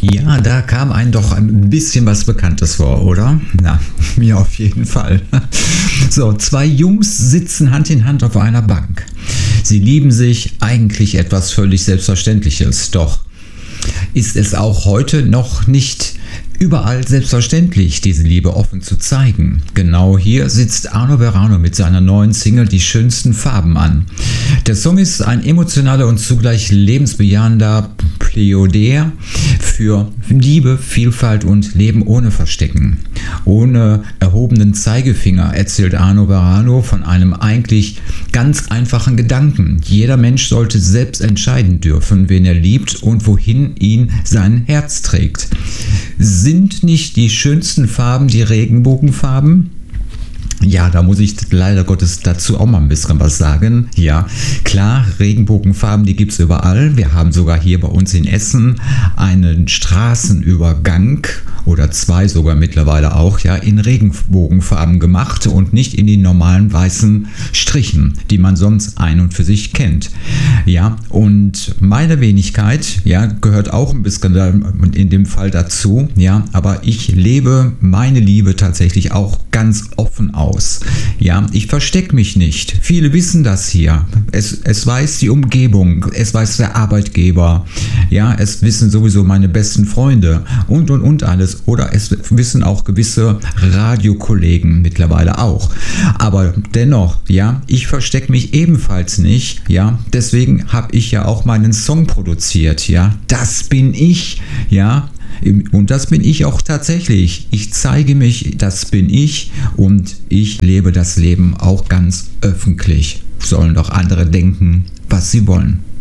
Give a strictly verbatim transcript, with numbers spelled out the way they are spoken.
Ja, da kam einem doch ein bisschen was Bekanntes vor, oder? Na, mir auf jeden Fall. So, zwei Jungs sitzen Hand in Hand auf einer Bank. Sie lieben sich, eigentlich etwas völlig Selbstverständliches, doch ist es auch heute noch nicht überall selbstverständlich, diese Liebe offen zu zeigen. Genau hier sitzt Arno Verano mit seiner neuen Single Die schönsten Farben an. Der Song ist ein emotionaler und zugleich lebensbejahender Plädoyer für Liebe, Vielfalt und Leben ohne Verstecken. Ohne erhobenen Zeigefinger erzählt Arno Verano von einem eigentlich ganz einfachen Gedanken. Jeder Mensch sollte selbst entscheiden dürfen, wen er liebt und wohin ihn sein Herz trägt. Sind nicht die schönsten Farben die Regenbogenfarben? Ja, da muss ich leider Gottes dazu auch mal ein bisschen was sagen. Ja, klar, Regenbogenfarben, die gibt es überall. Wir haben sogar hier bei uns in Essen einen Straßenübergang oder zwei sogar mittlerweile auch, ja, in Regenbogenfarben gemacht und nicht in die normalen weißen Strichen, die man sonst ein und für sich kennt. Ja, und meine Wenigkeit, ja, gehört auch ein bisschen in dem Fall dazu, ja, aber ich lebe meine Liebe tatsächlich auch ganz offen aus. Ja, ich verstecke mich nicht. Viele wissen das hier. Es, es weiß die Umgebung, es weiß der Arbeitgeber, ja, es wissen sowieso meine besten Freunde und und und alles. Oder es wissen auch gewisse Radiokollegen mittlerweile auch. Aber dennoch, ja, ich verstecke mich ebenfalls nicht, ja. Deswegen habe ich ja auch meinen Song produziert, ja. Das bin ich, ja. Und das bin ich auch tatsächlich. Ich zeige mich, das bin ich und ich lebe das Leben auch ganz öffentlich. Sollen doch andere denken, was sie wollen.